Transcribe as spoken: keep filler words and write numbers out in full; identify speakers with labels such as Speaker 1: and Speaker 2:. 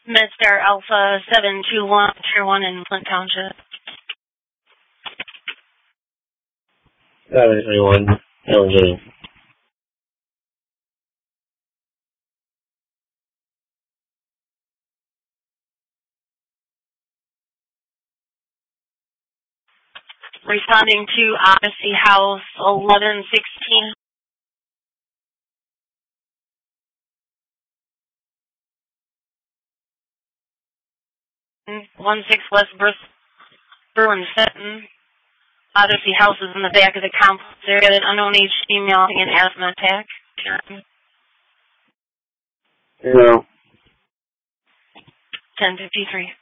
Speaker 1: MedStar Alpha seven two one, Tier one in Flint Township.
Speaker 2: seven three one, L J.
Speaker 1: Responding to Odyssey House eleven sixteen. one six West Berlin Fenton. Odyssey House is in the back of the complex area. An unknown age female having an asthma attack.
Speaker 2: No.
Speaker 1: ten fifty-three.